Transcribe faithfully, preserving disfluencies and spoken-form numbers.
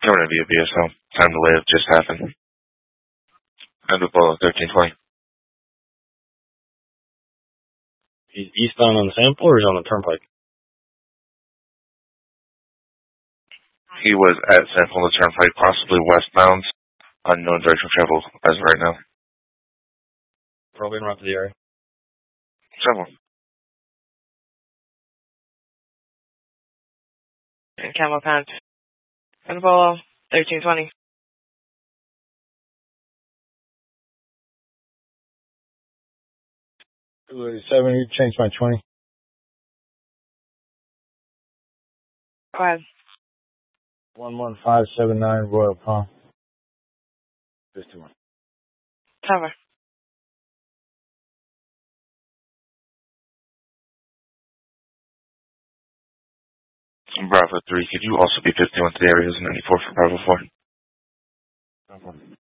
Coming to via B S L. Time to live just happened. Time to Polo thirteen twenty. He's eastbound on the sample or is on the turnpike? He was at sample on the turnpike, possibly westbound. Unknown direction of travel as of right now. Probably around to the area. Sample. And Camel Pants. And Polo thirteen twenty. two eighty-seven, you changed my twenty. Go ahead. one one five seven nine Royal Palm. fifty-one. Cover. Bravo three, could you also be fifty-one to the area as ninety-four for Bravo four? No problem.